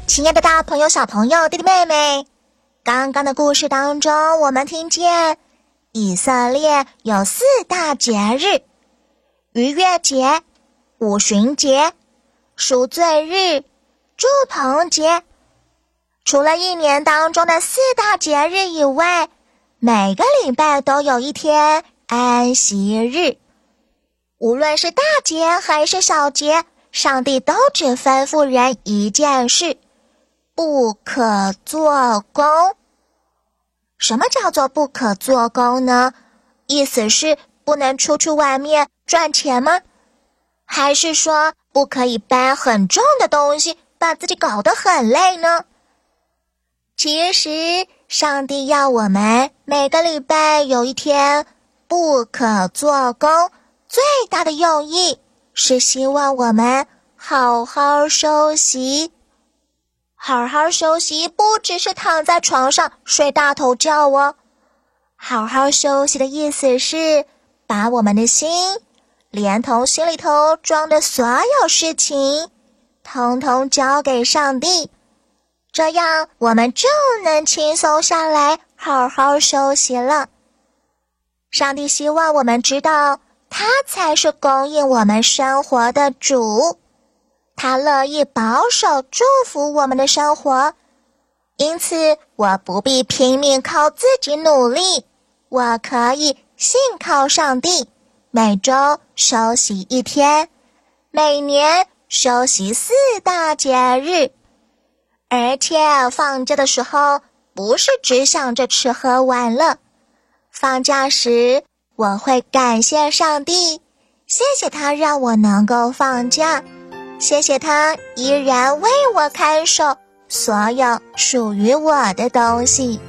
亲爱的大朋友、小朋友、弟弟妹妹，刚刚的故事当中，我们听见以色列有4大节日：逾越节、五旬节、赎罪日、住棚节。除了一年当中的4大节日以外，每个礼拜都有一天安息日。无论是大节还是小节，上帝都只吩咐人一件事：不可做工。什么叫做不可做工呢？意思是不能出去外面赚钱吗？还是说不可以搬很重的东西，把自己搞得很累呢？其实上帝要我们每个礼拜有一天不可做工，最大的用意是希望我们好好休息。好好休息不只是躺在床上睡大头觉哦，好好休息的意思是把我们的心连同心里头装的所有事情统统交给上帝，这样我们就能轻松下来，好好休息了。上帝希望我们知道，他才是供应我们生活的主，他乐意保守祝福我们的生活，因此我不必拼命靠自己努力，我可以信靠上帝，每周休息1天，每年休息4大节日。而且放假的时候不是只想着吃喝玩乐，放假时我会感谢上帝，谢谢他让我能够放假，谢谢他依然为我看守所有属于我的东西。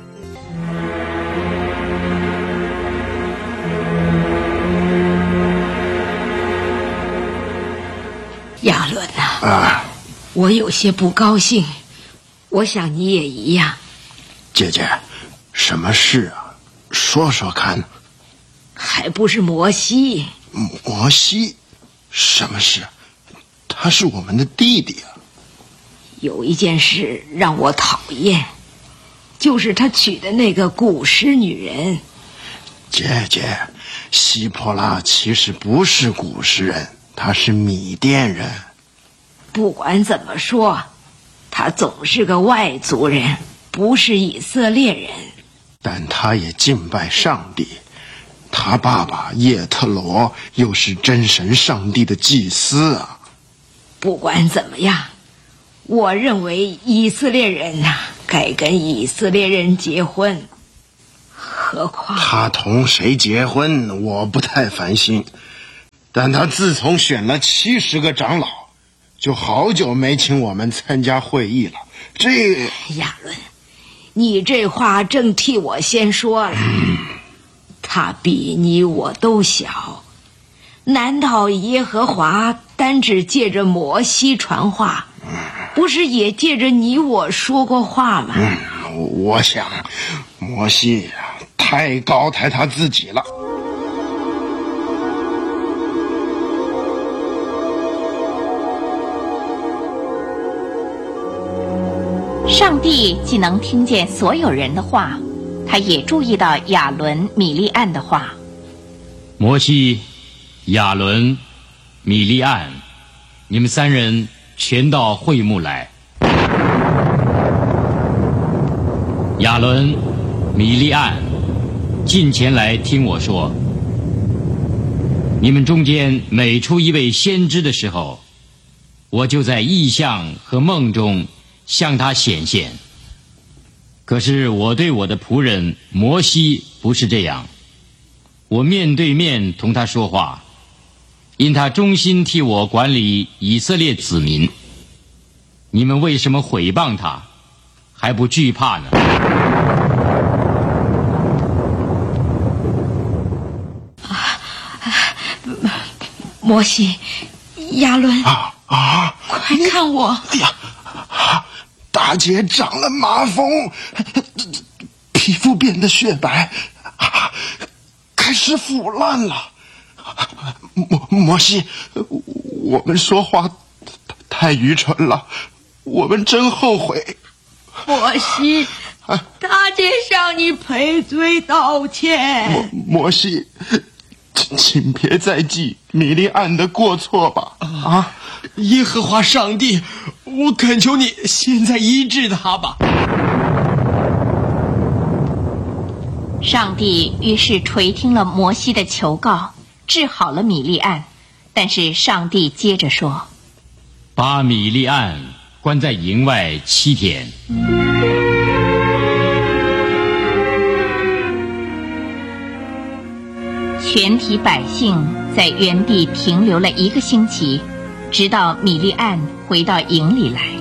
亚伦啊，我有些不高兴，我想你也一样。 姐姐，什么事啊？说说看。 还不是摩西。 摩西？什么事？他是我们的弟弟啊。 有一件事让我讨厌，就是他娶的那个古时女人。 姐姐，希波拉其实不是古时人，他是米甸人。 不管怎么说，他总是个外族人，不是以色列人。 但他也敬拜上帝，他爸爸叶特罗又是真神上帝的祭司啊。 不管怎么样，我认为以色列人该跟以色列人结婚。何况他同谁结婚我不太烦心，但他自从选了70个长老，就好久没请我们参加会议了。 亚伦，你这话正替我先说了。他比你我都小，难道耶和华单只借着摩西传话，不是也借着你我说过话吗？ 我想摩西太高抬他自己了。 上帝既能听见所有人的话，他也注意到亚伦、米利暗的话。 摩西、亚伦、米利暗，你们3人全到会幕来。亚伦、米利暗，近前来听我说。你们中间每出一位先知的时候，我就在异象和梦中向他显现。可是我对我的仆人摩西不是这样，我面对面同他说话，因他忠心替我管理以色列子民。你们为什么毁谤他，还不惧怕呢？ 摩西、亚伦，快看我！ 哎呀，大姐长了麻风，皮肤变得雪白，开始腐烂了。摩西，我们说话太愚蠢了， 我们真后悔。 摩西，大姐向你赔罪道歉。 摩西，请别再记米利暗的过错吧。 耶和华上帝，我恳求你现在医治他吧。 上帝于是垂听了摩西的求告，治好了米利暗。但是上帝接着说， 把米利暗关在营外7天。 全体百姓在原地停留了1个星期，直到米利暗回到营里来。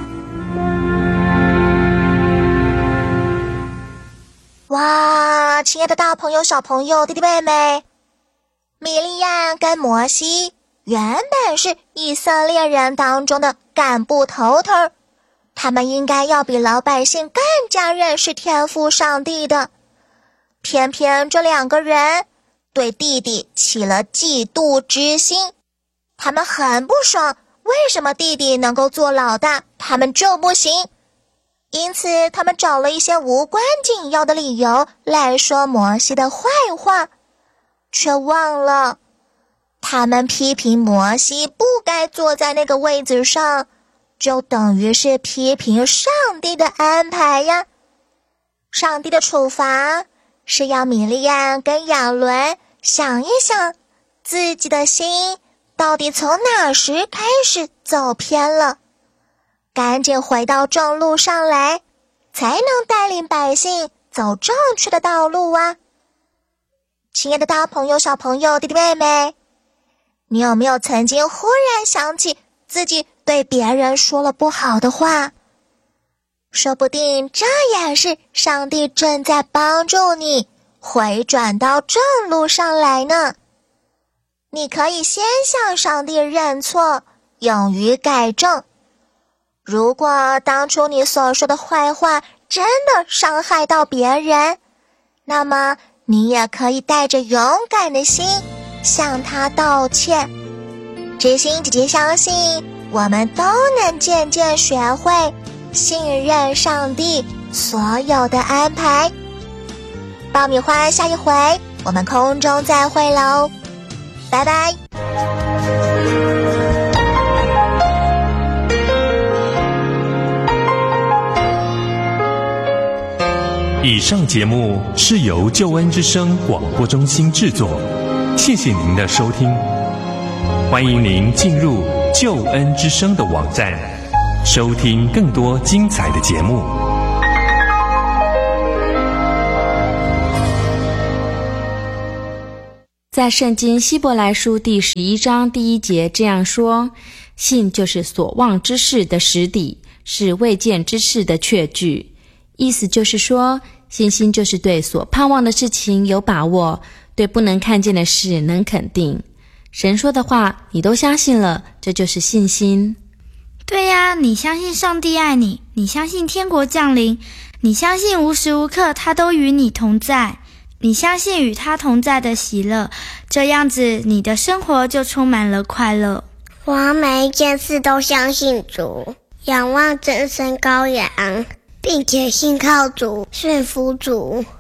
哇，亲爱的大朋友、小朋友、弟弟妹妹，米利暗跟摩西原本是以色列人当中的干部头头，他们应该要比老百姓更加认识天父上帝的。偏偏这2个人对弟弟起了嫉妒之心，他们很不爽，为什么弟弟能够做老大，他们就不行？因此他们找了一些无关紧要的理由来说摩西的坏话，却忘了他们批评摩西不该坐在那个位子上，就等于是批评上帝的安排呀。上帝的处罚是要米利暗跟亚伦想一想，自己的心到底从哪时开始走偏了，赶紧回到正路上来，才能带领百姓走正确的道路啊。亲爱的大朋友、小朋友、弟弟妹妹，你有没有曾经忽然想起自己对别人说了不好的话？说不定这也是上帝正在帮助你回转到正路上来呢。你可以先向上帝认错，勇于改正。如果当初你所说的坏话真的伤害到别人，那么你也可以带着勇敢的心向他道歉。知心姐姐相信，我们都能渐渐学会信任上帝所有的安排。爆米花，下一回我们空中再会喽，拜拜。 以上节目是由救恩之声广播中心制作，谢谢您的收听。欢迎您进入救恩之声的网站，收听更多精彩的节目。 在圣经希伯来书第11章第1节这样说，信就是所望之事的实底，是未见之事的确据。意思就是说，信心就是对所盼望的事情有把握，对不能看见的事能肯定。神说的话你都相信了，这就是信心。 对呀，你相信上帝爱你，你相信天国降临，你相信无时无刻他都与你同在，你相信与他同在的喜乐，这样子你的生活就充满了快乐。 我每一件事都相信主，仰望真神羔羊，并且信靠主，顺服主。